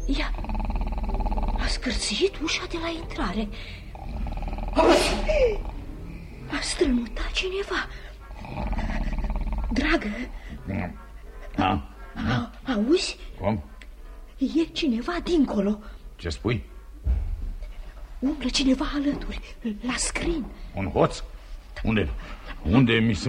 Ia, a scârțit ușa de la intrare. A strănutat cineva. Dragă, auzi? Cum? E cineva dincolo. Ce spui? Umblă cineva alături, la scrin. Un hoț? Unde mi se